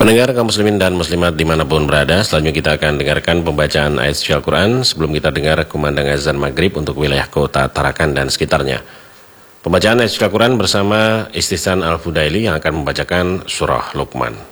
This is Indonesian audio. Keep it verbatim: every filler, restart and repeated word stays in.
Pendengar kaum muslimin dan muslimat dimanapun berada, selanjutnya kita akan dengarkan pembacaan ayat suci Al-Quran sebelum kita dengar kumandang azan maghrib untuk wilayah kota Tarakan dan sekitarnya. Pembacaan ayat suci Al-Quran bersama Istihsan Al-Fudaili yang akan membacakan surah Luqman.